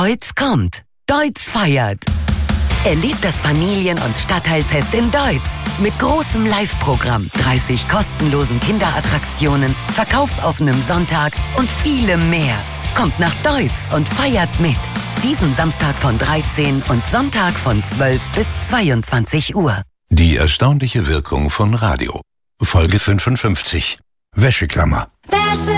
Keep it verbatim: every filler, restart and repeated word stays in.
Deutz kommt. Deutz feiert. Erlebt das Familien- und Stadtteilfest in Deutz. Mit großem Live-Programm, dreißig kostenlosen Kinderattraktionen, verkaufsoffenem Sonntag und vielem mehr. Kommt nach Deutz und feiert mit. Diesen Samstag von dreizehn und Sonntag von zwölf bis zweiundzwanzig Uhr. Die erstaunliche Wirkung von Radio. Folge fünfundfünfzig. Wäscheklammer. Wäsche